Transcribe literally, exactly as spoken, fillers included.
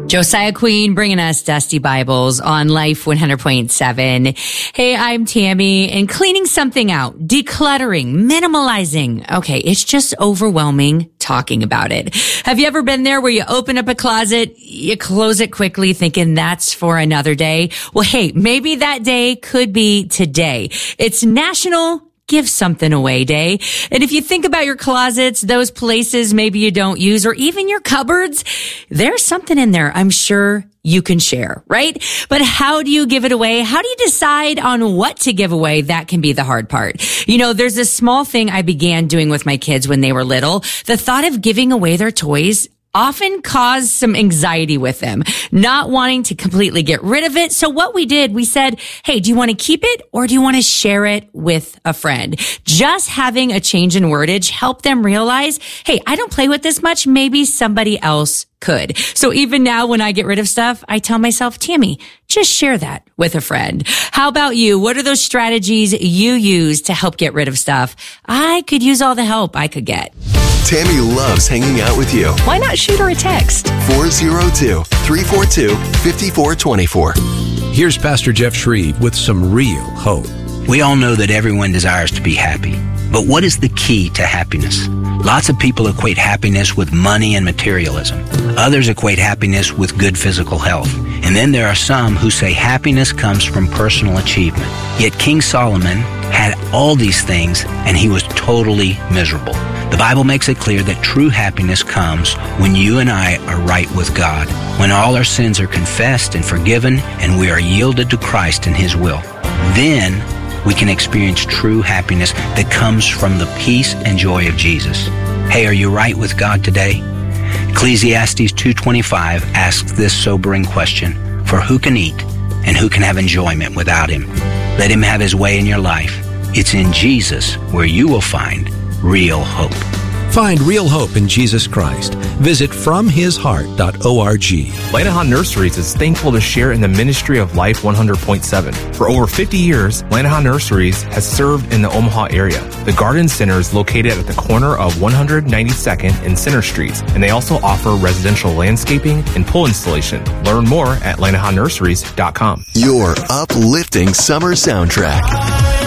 Josiah Queen bringing us Dusty Bibles on Life one hundred point seven. Hey, I'm Tammy, and cleaning something out, decluttering, minimalizing. Okay, it's just overwhelming talking about it. Have you ever been there where you open up a closet, you close it quickly thinking that's for another day? Well, hey, maybe that day could be today. It's National Give Something Away Day. And if you think about your closets, those places maybe you don't use, or even your cupboards, there's something in there I'm sure you can share, right? But how do you give it away? How do you decide on what to give away? That can be the hard part. You know, there's this small thing I began doing with my kids when they were little. The thought of giving away their toys often caused some anxiety with them, not wanting to completely get rid of it. So what we did, we said, hey, do you want to keep it or do you want to share it with a friend? Just having a change in wordage helped them realize, hey, I don't play with this much. Maybe somebody else could. So even now when I get rid of stuff, I tell myself, Tammy, just share that with a friend. How about you? What are those strategies you use to help get rid of stuff? I could use all the help I could get. Tammy loves hanging out with you. Why not shoot her a text? four oh two, three four two, five four two four. Here's Pastor Jeff Shreve with some real hope. We all know that everyone desires to be happy. But what is the key to happiness? Lots of people equate happiness with money and materialism. Others equate happiness with good physical health. And then there are some who say happiness comes from personal achievement. Yet King Solomon had all these things and he was totally miserable. The Bible makes it clear that true happiness comes when you and I are right with God, when all our sins are confessed and forgiven and we are yielded to Christ and His will. Then we can experience true happiness that comes from the peace and joy of Jesus. Hey, are you right with God today? Ecclesiastes two twenty-five asks this sobering question, for who can eat and who can have enjoyment without Him? Let Him have His way in your life. It's in Jesus where you will find real hope. Find real hope in Jesus Christ. Visit from his heart dot org. Lanahan Nurseries is thankful to share in the ministry of Life one hundred point seven. For over fifty years, Lanahan Nurseries has served in the Omaha area. The Garden Center is located at the corner of one hundred ninety-second and Center Streets, and they also offer residential landscaping and pool installation. Learn more at lanahan nurseries dot com. Your uplifting summer soundtrack.